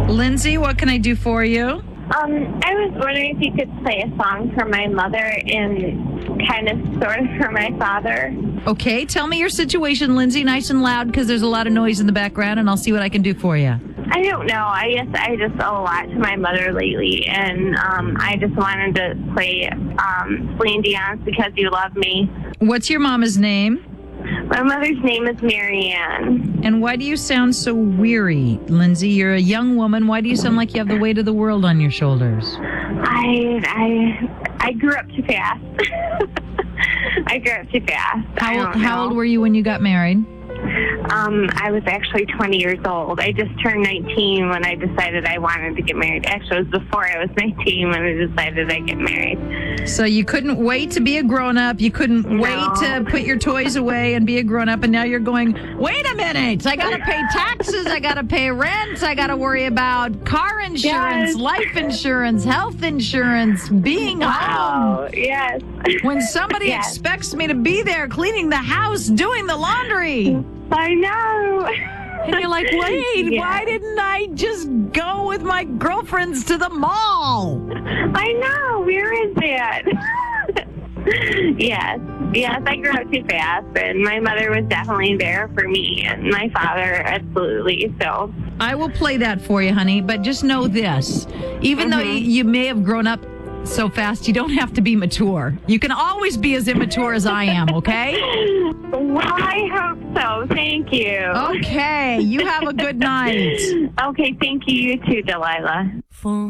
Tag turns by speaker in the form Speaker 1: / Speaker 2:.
Speaker 1: Lindsay, what can I do for you?
Speaker 2: I was wondering if you could play a song for my mother and kind of sort of for my father.
Speaker 1: Okay, tell me your situation, Lindsay, nice and loud, because there's a lot of noise in the background, and I'll see what I can do for you.
Speaker 2: I don't know. I guess I just owe a lot to my mother lately, and I just wanted to play Celine Dion's Because You Love Me.
Speaker 1: What's your mama's name?
Speaker 2: My mother's name is Marianne.
Speaker 1: And why do you sound so weary, Lindsay? You're a young woman. Why do you sound like you have the weight of the world on your shoulders?
Speaker 2: I grew up too fast. I grew up too fast.
Speaker 1: How old were you when you got married?
Speaker 2: I was actually 20 years old. I just turned 19 when I decided I wanted to get married. Actually, it was before I was 19 when I decided I'd get married.
Speaker 1: So you couldn't wait to be a grown-up. You couldn't wait to put your toys away and be a grown-up. And now you're going, wait a minute. I got to pay taxes. I got to pay rent. I got to worry about car insurance, life insurance, health insurance, being home.
Speaker 2: Yes.
Speaker 1: When somebody expects me to be there cleaning the house, doing the laundry.
Speaker 2: I know.
Speaker 1: And you're like, wait, why didn't I just go with my girlfriends to the mall?
Speaker 2: I know. Where is that? Yes, I grew up too fast, and my mother was definitely there for me, and my father, absolutely. So
Speaker 1: I will play that for you, honey, but just know this. Even though you may have grown up so fast, you don't have to be mature. You can always be as immature as I am, okay?
Speaker 2: Well, I hope so. Thank you.
Speaker 1: Okay, you have a good night.
Speaker 2: Okay, thank you. You too, Delilah.